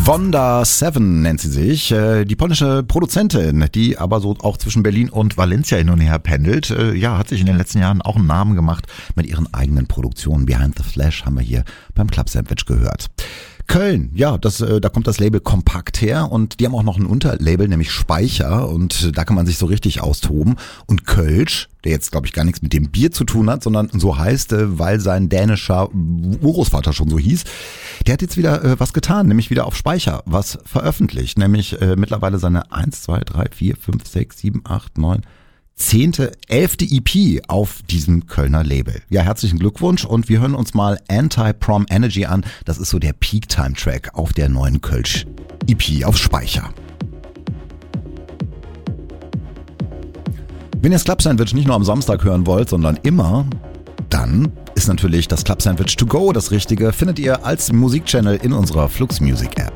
Wanda 7 nennt sie sich, die polnische Produzentin, die aber so auch zwischen Berlin und Valencia hin und her pendelt. Hat sich in den letzten Jahren auch einen Namen gemacht mit ihren eigenen Produktionen. Behind the Flash haben wir hier beim Club Sandwich gehört. Köln, da kommt das Label Kompakt her und die haben auch noch ein Unterlabel, nämlich Speicher, und da kann man sich so richtig austoben. Und Kölsch, der jetzt glaube ich gar nichts mit dem Bier zu tun hat, sondern so heißt, weil sein dänischer Urgroßvater schon so hieß, der hat jetzt wieder was getan, nämlich wieder auf Speicher was veröffentlicht, nämlich mittlerweile seine 1, 2, 3, 4, 5, 6, 7, 8, 9... 11. EP auf diesem Kölner Label. Ja, herzlichen Glückwunsch und wir hören uns mal Anti-Prom Energy an. Das ist so der Peak-Time-Track auf der neuen Kölsch EP auf Speicher. Wenn ihr das Club Sandwich nicht nur am Samstag hören wollt, sondern immer, dann ist natürlich das Club Sandwich to go das Richtige. Findet ihr als Musikchannel in unserer Flux Music App.